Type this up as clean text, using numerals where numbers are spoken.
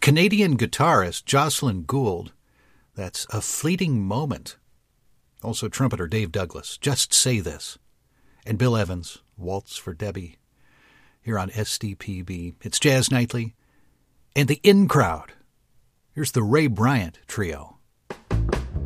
Canadian guitarist Jocelyn Gould, that's A Fleeting Moment. Also trumpeter Dave Douglas, Just Say This. And Bill Evans, Waltz for Debbie, here on SDPB. It's Jazz Nightly and the In Crowd. Here's the Ray Bryant Trio.